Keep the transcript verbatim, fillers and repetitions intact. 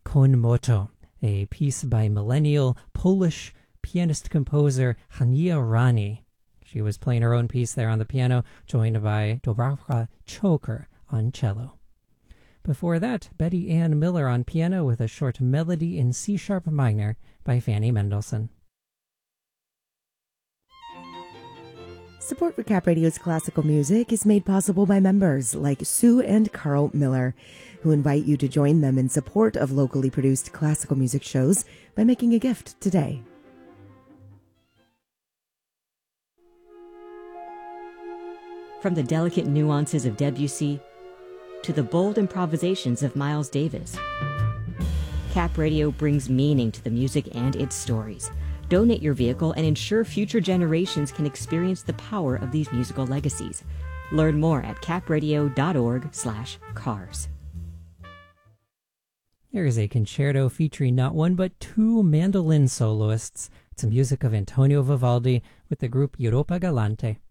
Con Moto, a piece by millennial Polish pianist-composer Hania Rani. She was playing her own piece there on the piano, joined by Dubravka Choker on cello. Before that, Betty Ann Miller on piano with a short melody in C-sharp minor by Fanny Mendelssohn. Support for Cap Radio's classical music is made possible by members like Sue and Carl Miller, who invite you to join them in support of locally produced classical music shows by making a gift today. From the delicate nuances of Debussy to the bold improvisations of Miles Davis, Cap Radio brings meaning to the music and its stories. Donate your vehicle and ensure future generations can experience the power of these musical legacies. Learn more at capradio.org slash cars. There is a concerto featuring not one but two mandolin soloists. It's the music of Antonio Vivaldi with the group Europa Galante.